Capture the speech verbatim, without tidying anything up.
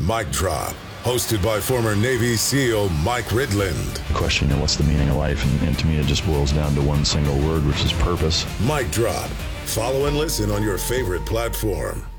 Mic Drop, hosted by former Navy SEAL Mike Ridland. The question, you know, what's the meaning of life? And, and to me, it just boils down to one single word, which is purpose. Mic Drop. Follow and listen on your favorite platform.